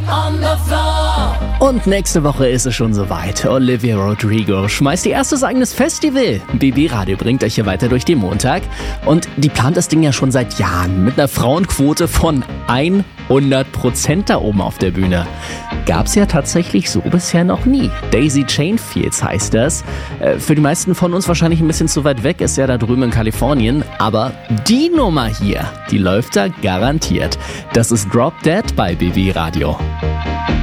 on the floor. Und nächste Woche ist es schon soweit. Olivia Rodrigo schmeißt ihr erstes eigenes Festival. BB Radio bringt euch hier weiter durch den Montag. Und die plant das Ding ja schon seit Jahren mit einer Frauenquote von 100% da oben auf der Bühne. Gab's ja tatsächlich so bisher noch nie. Daisy Chain Fields heißt das. Für die meisten von uns wahrscheinlich ein bisschen zu weit weg, ist ja da drüben in Kalifornien. Aber die Nummer hier, die läuft da garantiert. Das ist Drop Dead bei BB Radio.